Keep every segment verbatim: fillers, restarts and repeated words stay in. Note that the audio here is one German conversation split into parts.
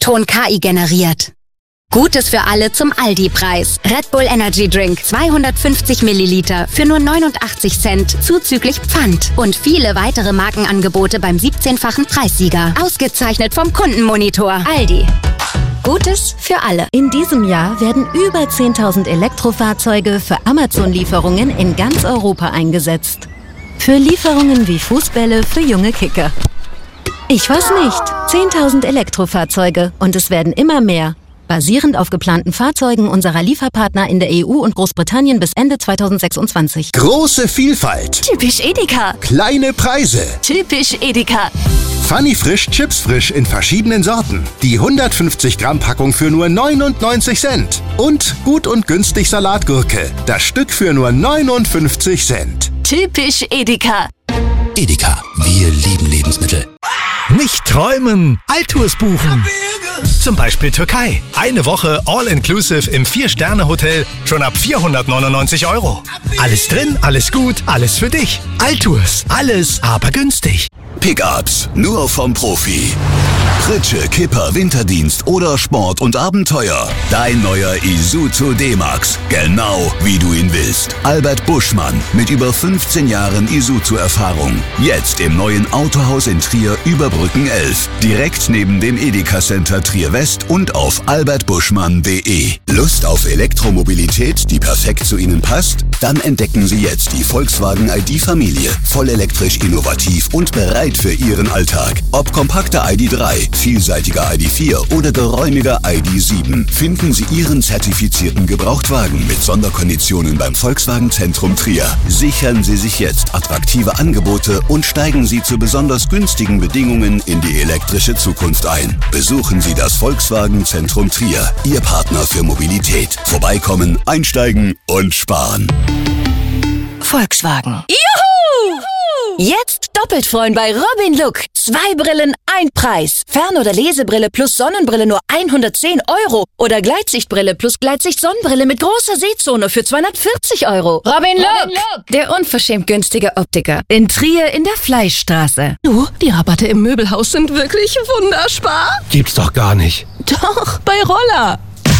Ton K I generiert. Gutes für alle zum Aldi-Preis. Red Bull Energy Drink zweihundertfünfzig Milliliter für nur neunundachtzig Cent zuzüglich Pfand. Und viele weitere Markenangebote beim siebzehnfachen Preissieger. Ausgezeichnet vom Kundenmonitor. Aldi. Gutes für alle. In diesem Jahr werden über zehntausend Elektrofahrzeuge für Amazon-Lieferungen in ganz Europa eingesetzt. Für Lieferungen wie Fußbälle für junge Kicker. Ich weiß nicht. zehntausend Elektrofahrzeuge und es werden immer mehr. Basierend auf geplanten Fahrzeugen unserer Lieferpartner in der E U und Großbritannien bis Ende zweitausendsechsundzwanzig. Große Vielfalt. Typisch Edeka. Kleine Preise. Typisch Edeka. Funny Frisch, Chips Frisch in verschiedenen Sorten. Die hundertfünfzig Gramm Packung für nur neunundneunzig Cent. Und gut und günstig Salatgurke. Das Stück für nur neunundfünfzig Cent. Typisch Edeka. Edeka, wir lieben Lebensmittel. Nicht träumen, Altours buchen. Zum Beispiel Türkei. Eine Woche All-Inclusive im vier-Sterne-Hotel schon ab vierhundertneunundneunzig Euro. Alles drin, alles gut, alles für dich. Altours, alles, aber günstig. Pickups, nur vom Profi. Pritsche, Kipper, Winterdienst oder Sport und Abenteuer. Dein neuer Isuzu D-Max. Genau wie du ihn willst. Albert Buschmann mit über fünfzehn Jahren Isuzu-Erfahrung. Jetzt im neuen Autohaus in Trier über Brücken elf. Direkt neben dem Edeka Center Trier West und auf albert buschmann punkt de. Lust auf Elektromobilität, die perfekt zu Ihnen passt? Dann entdecken Sie jetzt die Volkswagen I D-Familie. Vollelektrisch, innovativ und bereit für Ihren Alltag. Ob kompakter I D drei, vielseitiger I D vier oder geräumiger I D sieben, finden Sie Ihren zertifizierten Gebrauchtwagen mit Sonderkonditionen beim Volkswagen Zentrum Trier. Sichern Sie sich jetzt attraktive Angebote und steigen Sie zu besonders günstigen Bedingungen in die elektrische Zukunft ein. Besuchen Sie das Volkswagen Zentrum Trier, Ihr Partner für Mobilität. Vorbeikommen, einsteigen und sparen. Volkswagen. Juhu! Jetzt doppelt freuen bei Robin Look. Zwei Brillen, ein Preis. Fern- oder Lesebrille plus Sonnenbrille nur hundertzehn Euro. Oder Gleitsichtbrille plus Gleitsicht-Sonnenbrille mit großer Sehzone für zweihundertvierzig Euro. Robin Look, Robin Look, der unverschämt günstige Optiker. In Trier in der Fleischstraße. Du, die Rabatte im Möbelhaus sind wirklich wunderbar. Gibt's doch gar nicht. Doch, bei Roller.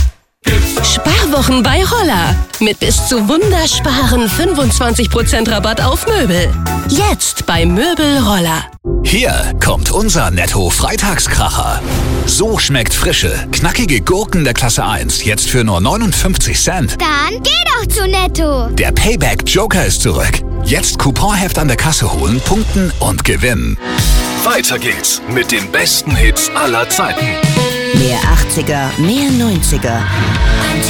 Sparwochen bei Roller. Mit bis zu wundersparen fünfundzwanzig Prozent Rabatt auf Möbel. Jetzt bei Möbel Roller. Hier kommt unser Netto-Freitagskracher. So schmeckt frische, knackige Gurken der Klasse eins jetzt für nur neunundfünfzig Cent. Dann geh doch zu Netto. Der Payback-Joker ist zurück. Jetzt Couponheft an der Kasse holen, punkten und gewinnen. Weiter geht's mit den besten Hits aller Zeiten. Mehr achtziger, mehr neunziger.